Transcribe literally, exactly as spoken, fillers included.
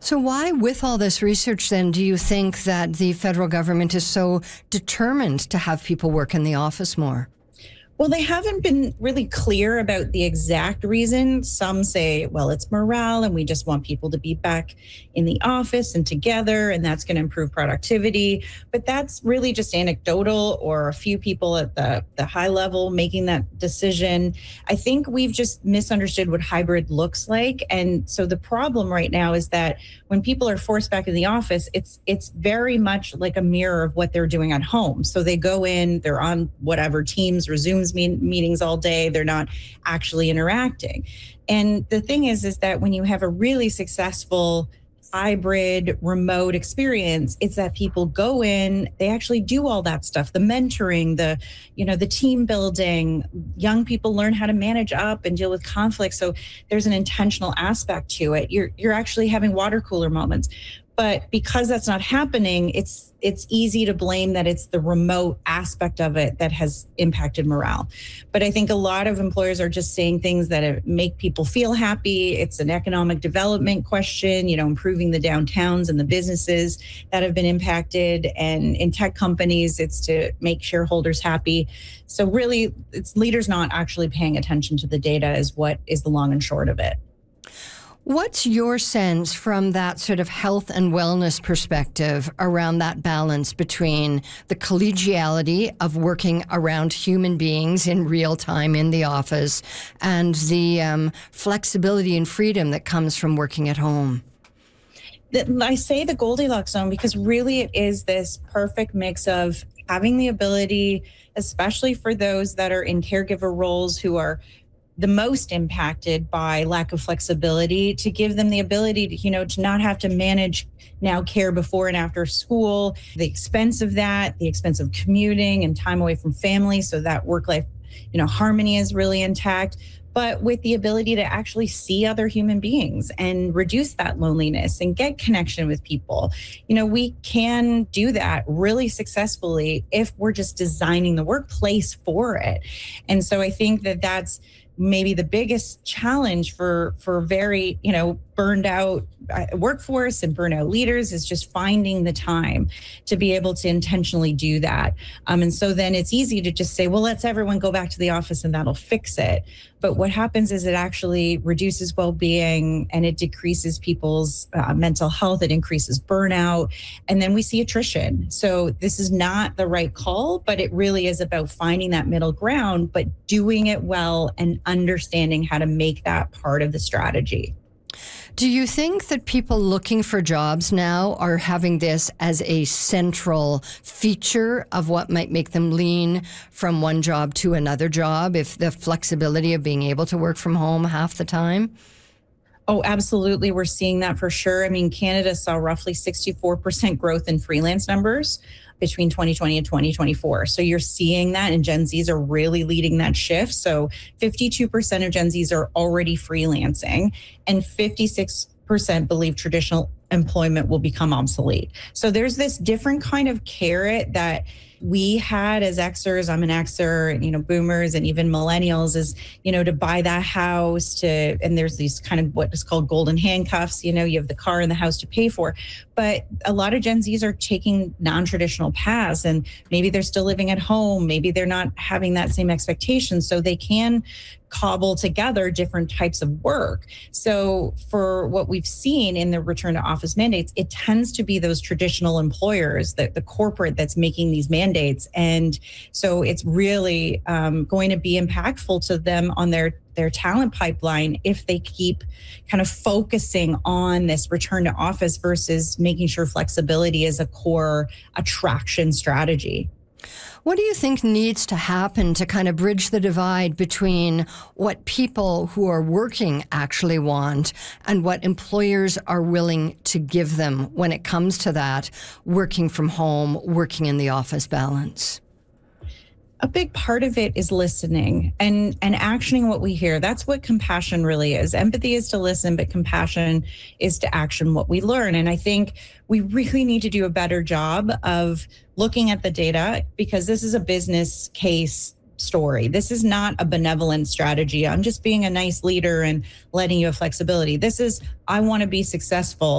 So why, with all this research then, do you think that the federal government is so determined to have people work in the office more? Well, they haven't been really clear about the exact reason. Some say, well, it's morale and we just want people to be back in the office and together, and that's going to improve productivity. But that's really just anecdotal, or a few people at the, the high level making that decision. I think we've just misunderstood what hybrid looks like. And so the problem right now is that when people are forced back in the office, it's it's very much like a mirror of what they're doing at home. So they go in, they're on whatever Teams or Zooms meetings all day. They're not actually interacting. And the thing is, is that when you have a really successful hybrid remote experience, it's that people go in, they actually do all that stuff, the mentoring, the, you know, the team building. Young people learn how to manage up and deal with conflict. So there's an intentional aspect to it. You're you're actually having water cooler moments. But because that's not happening, it's it's easy to blame that it's the remote aspect of it that has impacted morale. But I think a lot of employers are just saying things that make people feel happy. It's an economic development question, you know, improving the downtowns and the businesses that have been impacted. And in tech companies, it's to make shareholders happy. So really, it's leaders not actually paying attention to the data is what is the long and short of it. What's your sense from that sort of health and wellness perspective around that balance between the collegiality of working around human beings in real time in the office and the um, flexibility and freedom that comes from working at home? I say the Goldilocks zone because really it is this perfect mix of having the ability, especially for those that are in caregiver roles who are the most impacted by lack of flexibility, to give them the ability to, you know, to not have to manage now care before and after school, the expense of that, the expense of commuting and time away from family. So that work-life, you know, harmony is really intact, but with the ability to actually see other human beings and reduce that loneliness and get connection with people. You know, we can do that really successfully if we're just designing the workplace for it. And so I think that that's maybe the biggest challenge for for very, you know, burned out workforce and burnout leaders is just finding the time to be able to intentionally do that. Um, and so then it's easy to just say, well, let's everyone go back to the office and that'll fix it. But what happens is it actually reduces well-being and it decreases people's uh, mental health. It increases burnout. And then we see attrition. So this is not the right call, but it really is about finding that middle ground, but doing it well and understanding how to make that part of the strategy. Do you think that people looking for jobs now are having this as a central feature of what might make them lean from one job to another job, if the flexibility of being able to work from home half the time? Oh, absolutely. We're seeing that for sure. I mean, Canada saw roughly sixty-four percent growth in freelance numbers between twenty twenty and twenty twenty-four. So you're seeing that, and Gen Zs are really leading that shift. So fifty-two percent of Gen Zs are already freelancing, and fifty-six percent believe traditional employment will become obsolete. So there's this different kind of carrot that we had as Xers, I'm an Xer, you know, boomers and even millennials, is, you know, to buy that house, to, and there's these kind of what is called golden handcuffs, you know, you have the car and the house to pay for. But a lot of Gen Zs are taking non-traditional paths, and maybe they're still living at home. Maybe they're not having that same expectation. So they can cobble together different types of work. So for what we've seen in the return to office mandates, it tends to be those traditional employers, that the corporate that's making these mandates. And so it's really um, going to be impactful to them on their their talent pipeline if they keep kind of focusing on this return to office versus making sure flexibility is a core attraction strategy. What do you think needs to happen to kind of bridge the divide between what people who are working actually want and what employers are willing to give them when it comes to that working from home, working in the office balance? A big part of it is listening and, and actioning what we hear. That's what compassion really is. Empathy is to listen, but compassion is to action what we learn. And I think we really need to do a better job of looking at the data, because this is a business case story. This is not a benevolent strategy. I'm just being a nice leader and letting you have flexibility. This is, I want to be successful.